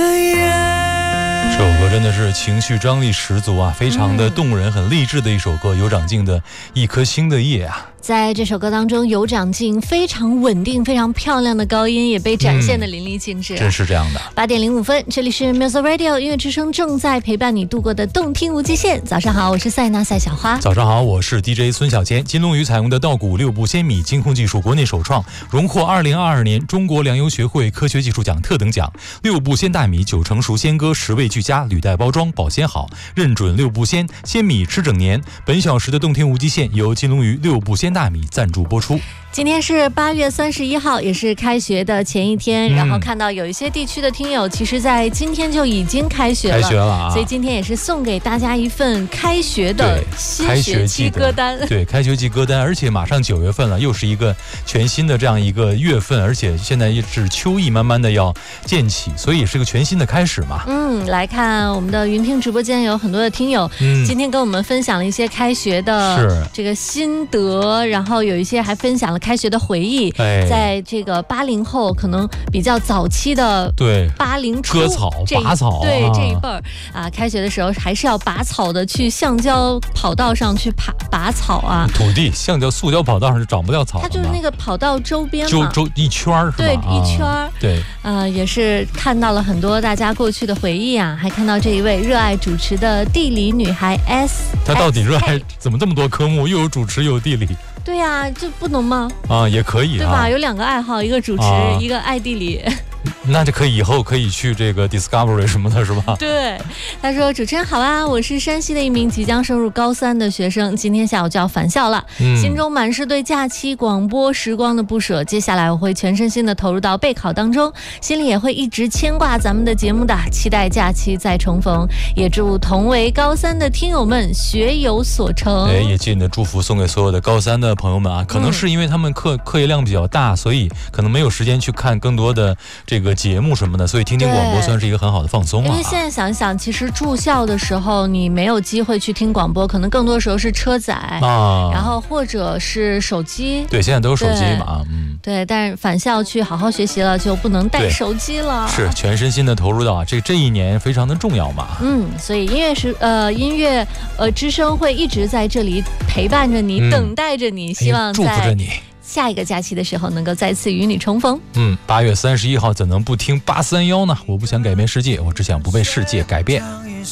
这首歌真的是情绪张力十足啊，非常的动人，很励志的一首歌，有长进的一颗星的夜啊。 在这首歌当中，有长进非常稳定、非常漂亮的高音也被展现的淋漓尽致、 真是这样的。 8点05分，这里是 Music Radio 音乐之声，正在陪伴你度过的动听无极限。早上好，我是赛娜赛小花。 早上好，我是 DJ 孙小坚。金龙鱼采用的稻谷6步鲜米精控技术，国内首创，荣获2022年中国粮油学会科学技术奖特等奖。6步鲜大米，9成熟鲜割，10味俱佳，履带包装，保鲜好，认准6步鲜，鲜米吃整年。本小时的动听无极限由金龙鱼6步鲜大米赞助播出。 今天是8月31号，也是开学的前一天，然后看到有一些地区的听友其实在今天就已经开学了啊，所以今天也是送给大家一份开学的新学期歌单。 对，开学季歌单，而且马上9月份了，又是一个全新的这样一个月份，而且现在也是秋意慢慢的要渐起，所以也是个全新的开始嘛。 来看我们的云听直播间有很多的听友，今天跟我们分享了一些开学的这个心得，然后有一些还分享了开学的回忆，在这个80后可能比较早期的80初割草拔草， 对这一辈儿啊，开学的时候还是要拔草的，去橡胶跑道上去拔草啊。 土地橡胶塑胶跑道上就长不了草了， 它就是那个跑道周边嘛， 周一圈是吧？ 对，一圈。 对， 也是看到了很多大家过去的回忆啊，还看到这一位热爱主持的地理女孩 S， 她到底热爱怎么这么多科目，又有主持又有地理？ 对呀，这不能吗？ 也可以， 对吧？有2个爱好，一个主持，一个爱地理。 那就可以以后可以去这个 Discovery 什么的，是吧？ 对，他说主持人好啊，我是山西的一名即将升入高3的学生，今天下午就要返校了，心中满是对假期广播时光的不舍。接下来我会全身心的投入到备考当中，心里也会一直牵挂咱们的节目的，期待假期再重逢，也祝同为高3的听友们学有所成。 也借你的祝福送给所有的高3的朋友们啊，可能是因为他们课业量比较大，所以可能没有时间去看更多的这个节目什么的，所以听听广播算是一个很好的放松啊。 因为现在想一想，其实住校的时候你没有机会去听广播，可能更多时候是车载然后或者是手机。 对，现在都有手机嘛。 对，但是返校去好好学习了，就不能带手机了。 是全身心的投入到这一年非常的重要嘛。 所以音乐之声会一直在这里陪伴着你，等待着你，希望祝福着你。 下一个假期的时候能够再次与你重逢。 8月31号怎能不听831呢？我不想改变世界，我只想不被世界改变。